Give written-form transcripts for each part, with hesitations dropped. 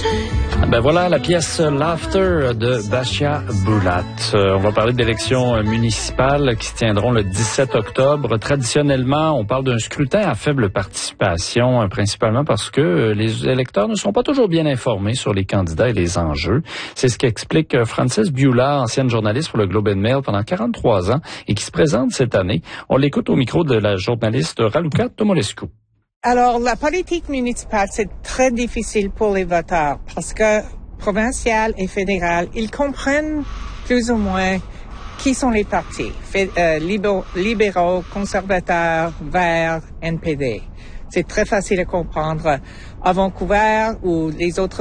Ben voilà la pièce Laughter de Basia Bulat. On va parler d'élections municipales qui se tiendront le 17 octobre. Traditionnellement, on parle d'un scrutin à faible participation, principalement parce que les électeurs ne sont pas toujours bien informés sur les candidats et les enjeux. C'est ce qu'explique Frances Biula, ancienne journaliste pour le Globe and Mail pendant 43 ans et qui se présente cette année. On l'écoute au micro de la journaliste Raluca Tomolescu. Alors, la politique municipale, c'est très difficile pour les voteurs parce que provincial et fédéral, ils comprennent plus ou moins qui sont les partis, libéraux, conservateurs, verts, NPD. C'est très facile à comprendre. À Vancouver ou les autres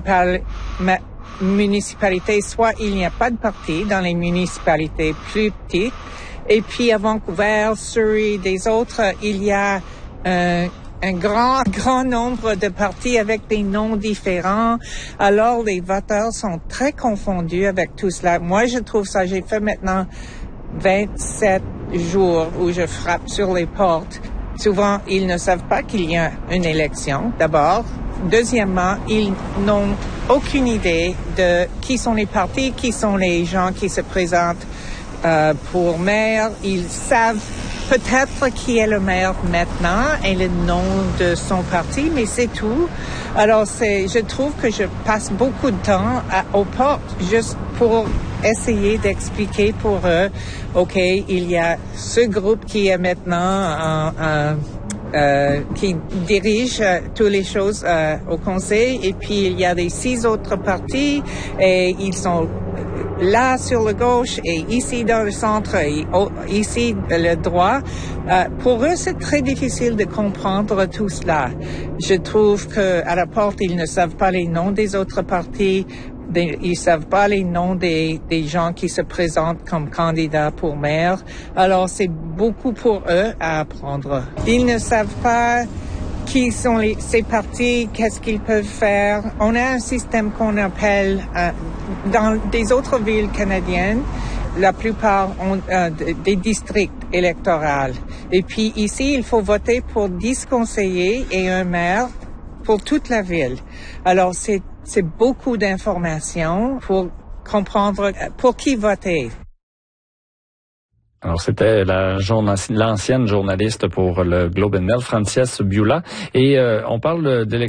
municipalités, soit il n'y a pas de parti dans les municipalités plus petites, et puis à Vancouver, Surrey, des autres, il y a un grand nombre de partis avec des noms différents. Alors, les voteurs sont très confondus avec tout cela. Moi, je trouve ça, j'ai fait maintenant 27 jours où je frappe sur les portes. Souvent, ils ne savent pas qu'il y a une élection, d'abord. Deuxièmement, ils n'ont aucune idée de qui sont les partis, qui sont les gens qui se présentent pour maire. Ils savent peut-être qui est le maire maintenant et le nom de son parti, mais c'est tout. Alors, je trouve que je passe beaucoup de temps aux portes juste pour essayer d'expliquer pour eux, OK, il y a ce groupe qui est maintenant qui dirige toutes les choses au conseil, et puis il y a les 6 autres partis et ils sont là sur la gauche et ici dans le centre et ici le droit. Pour eux, c'est très difficile de comprendre tout cela. Je trouve que à la porte, ils ne savent pas les noms des autres partis. Ils savent pas les noms des gens qui se présentent comme candidats pour maire. Alors, c'est beaucoup pour eux à apprendre. Ils ne savent pas qui sont ces partis, qu'est-ce qu'ils peuvent faire. On a un système qu'on appelle, dans des autres villes canadiennes, la plupart ont des districts électoraux. Et puis ici, il faut voter pour 10 conseillers et un maire pour toute la ville. Alors, c'est beaucoup d'informations pour comprendre pour qui voter. Alors, c'était l'ancienne journaliste pour le Globe and Mail, Frances Biula. Et on parle d'élections